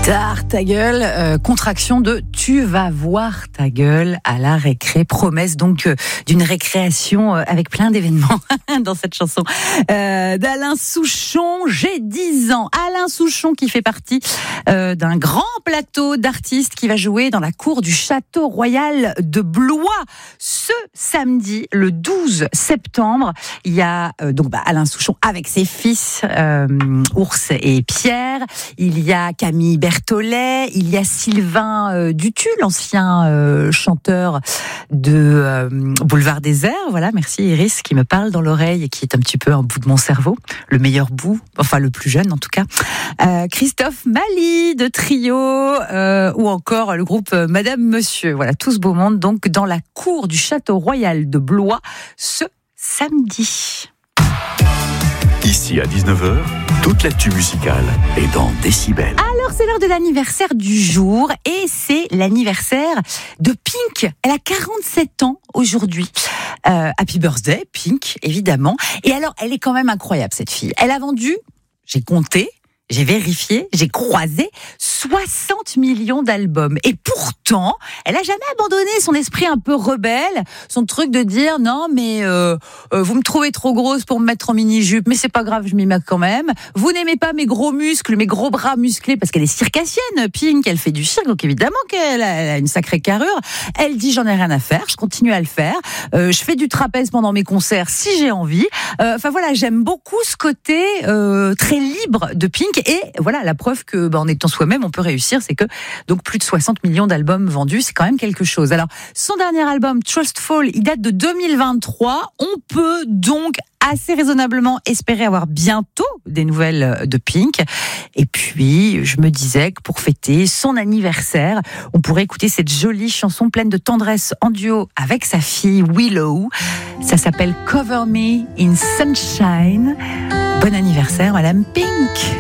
Tard ta gueule, contraction de tu vas voir ta gueule à la récré. Promesse donc d'une récréation avec plein d'événements dans cette chanson d'Alain Souchon. J'ai 10 ans. Alain Souchon qui fait partie d'un grand plateau d'artistes qui va jouer dans la cour du Château Royal de Blois ce samedi, le 12 septembre. Il y a Alain Souchon avec ses fils Ours et Pierre. Il y a Camille Berthollet, il y a Sylvain Dutu, l'ancien chanteur de Boulevard des Airs. Voilà, merci Iris qui me parle dans l'oreille et qui est un petit peu un bout de mon cerveau, le meilleur bout, enfin le plus jeune en tout cas. Christophe Mali de Trio ou encore le groupe Madame Monsieur. Voilà, tout ce beau monde donc dans la cour du Château Royal de Blois ce samedi. Ici à 19h, toute l'actu musicale est dans Décibel. Alors c'est l'heure de l'anniversaire du jour et c'est l'anniversaire de Pink. Elle a 47 ans aujourd'hui. Happy birthday Pink, évidemment. Et alors elle est quand même incroyable cette fille. Elle a vendu, j'ai compté, j'ai vérifié, j'ai croisé 60 millions d'albums. Et pourtant, elle a jamais abandonné son esprit un peu rebelle, son truc de dire non mais vous me trouvez trop grosse pour me mettre en mini-jupe, mais c'est pas grave, je m'y mets quand même. Vous n'aimez pas mes gros muscles, mes gros bras musclés, parce qu'elle est circassienne, Pink, elle fait du cirque, donc évidemment qu'elle a une sacrée carrure. Elle dit j'en ai rien à faire, je continue à le faire. Je fais du trapèze pendant mes concerts si j'ai envie. Enfin voilà, j'aime beaucoup ce côté très libre de Pink. Et voilà, la preuve que en étant soi-même, on peut réussir, c'est que donc plus de 60 millions d'albums vendus, c'est quand même quelque chose. Alors, son dernier album, Trustful, il date de 2023. On peut donc assez raisonnablement espérer avoir bientôt des nouvelles de Pink. Et puis, je me disais que pour fêter son anniversaire, on pourrait écouter cette jolie chanson pleine de tendresse en duo avec sa fille Willow. Ça s'appelle Cover Me in Sunshine. Bon anniversaire, Madame Pink.